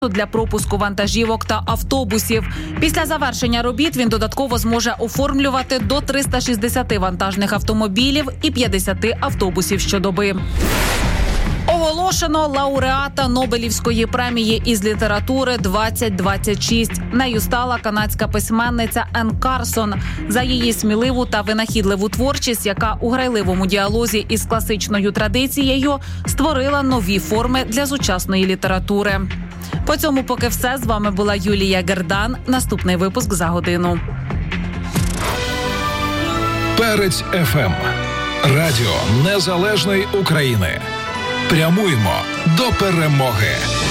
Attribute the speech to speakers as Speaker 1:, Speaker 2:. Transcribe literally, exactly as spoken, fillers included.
Speaker 1: для пропуску вантажівок та автобусів. Після завершення робіт він додатково зможе оформлювати до триста шістдесят вантажних автомобілів і п'ятдесят автобусів щодоби. Оголошено лауреата Нобелівської премії із літератури двадцять двадцять шість. Нею стала канадська письменниця Ен Карсон за її сміливу та винахідливу творчість, яка у грайливому діалозі із класичною традицією створила нові форми для сучасної літератури. По цьому поки все. З вами була Юлія Гердан. Наступний випуск за годину.
Speaker 2: Перець еф ем. Радіо Незалежної України. Прямуємо до перемоги.